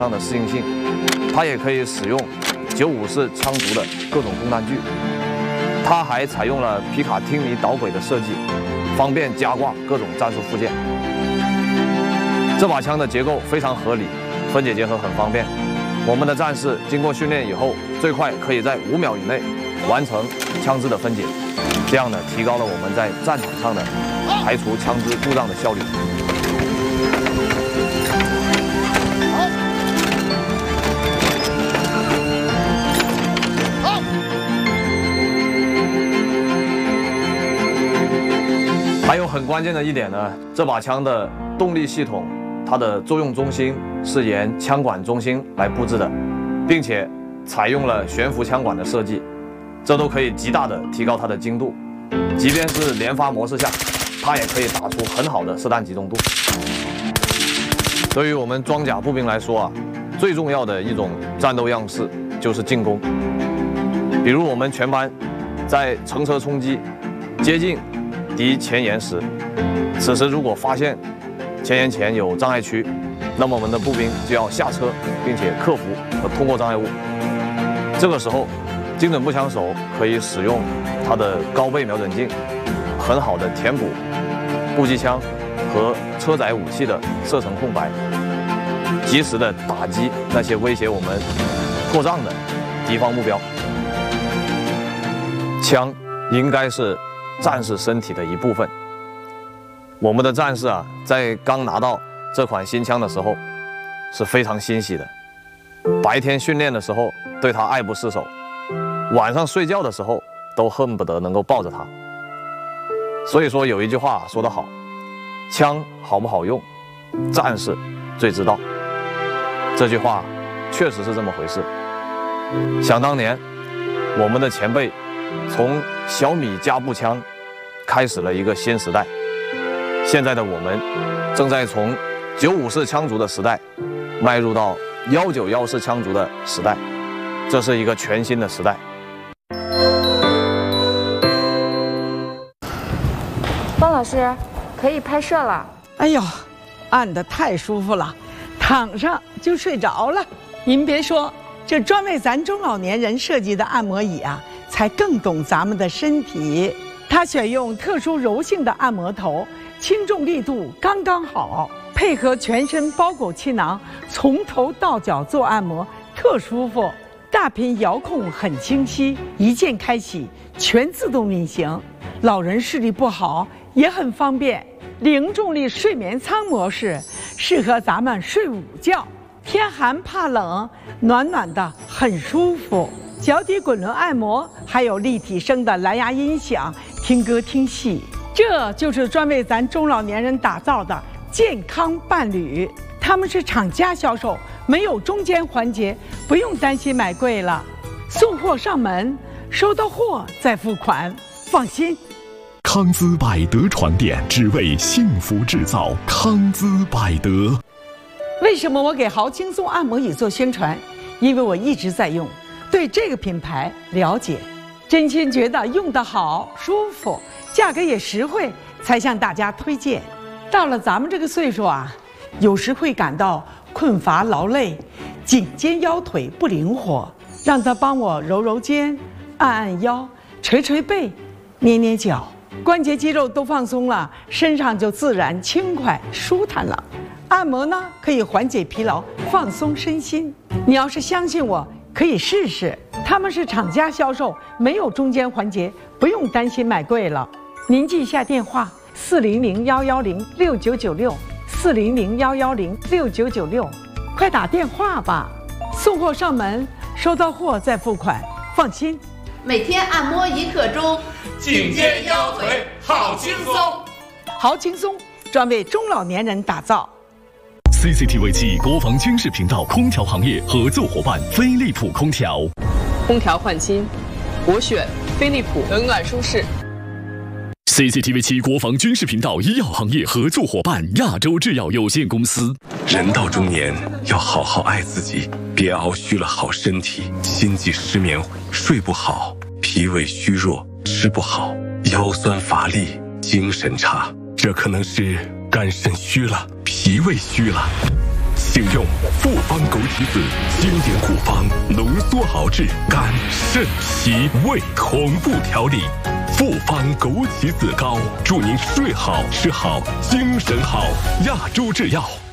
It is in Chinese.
上的适应性，它也可以使用954式枪族的各种供弹具。它还采用了皮卡汀尼导轨的设计，方便加挂各种战术附件。这把枪的结构非常合理，分解结合很方便。我们的战士经过训练以后，最快可以在5秒以内完成枪支的分解，这样呢，提高了我们在战场上的排除枪支故障的效率。还有很关键的一点呢，这把枪的动力系统，它的作用中心是沿枪管中心来布置的，并且采用了悬浮枪管的设计，这都可以极大的提高它的精度。即便是连发模式下，它也可以打出很好的射弹集中度。对于我们装甲步兵来说啊，最重要的一种战斗样式就是进攻。比如我们全班在乘车冲击接近敌前沿时，此时如果发现前沿前有障碍区，那么我们的步兵就要下车，并且克服和通过障碍物。这个时候，精准步枪手可以使用它的高倍瞄准镜，很好的填补步机枪和车载武器的射程空白，及时的打击那些威胁我们过障的敌方目标。枪应该是战士身体的一部分。我们的战士啊，在刚拿到这款新枪的时候是非常欣喜的，白天训练的时候对它爱不释手，晚上睡觉的时候都恨不得能够抱着它。所以说有一句话说得好，枪好不好用，战士最知道。这句话确实是这么回事。想当年，我们的前辈从小米加步枪开始了一个新时代，现在的我们正在从954式枪族的时代迈入到191式枪族的时代，这是一个全新的时代。 方老师，可以拍摄了。 哎呦，按得太舒服了，躺上就睡着了。您别说，这专为咱中老年人设计的按摩椅啊，才更懂咱们的身体。它选用特殊柔性的按摩头，轻重力度刚刚好，配合全身包裹气囊，从头到脚做按摩，特舒服。大屏遥控很清晰，一键开启，全自动运行。老人视力不好也很方便。零重力睡眠舱模式适合咱们睡午觉，天寒怕冷，暖暖的很舒服。脚底滚轮按摩，还有立体声的蓝牙音响，听歌听戏。这就是专为咱中老年人打造的健康伴侣。他们是厂家销售，没有中间环节，不用担心买贵了。送货上门，收到货再付款，放心。 康姿百德床垫，只为幸福制造。康姿百德。 为什么我给豪轻松按摩椅做宣传？因为我一直在用，对这个品牌了解，真心觉得用得好、舒服，价格也实惠，才向大家推荐。到了咱们这个岁数啊，有时会感到困乏劳累，颈肩腰腿不灵活，让他帮我揉揉肩，按按腰，捶捶背，捏捏脚，关节肌肉都放松了，身上就自然轻快舒坦了。按摩呢，可以缓解疲劳，放松身心。你要是相信我，可以试试。他们是厂家销售，没有中间环节，不用担心买贵了。您记一下电话：400-110-6996，400-110-6996，快打电话吧。送货上门，收到货再付款，放心。 每天按摩1刻钟， 颈肩腰腿好轻松。 好轻松，专为中老年人打造。 CCTV 7国防军事频道空调行业合作伙伴飞利浦空调。 空调换新，我选飞利浦，冷暖舒适。 CCTV 7国防军事频道医药行业合作伙伴亚洲制药有限公司。 人到中年要好好爱自己，别熬虚了好身体，心悸失眠，睡不好，脾胃虚弱，吃不好，腰酸乏力，精神差，这可能是肝肾虚了，脾胃虚了。 请用复方枸杞子经典古方浓缩熬制肝、肾、脾、胃同步调理。复方枸杞子膏，祝您睡好吃好精神好。亚洲制药。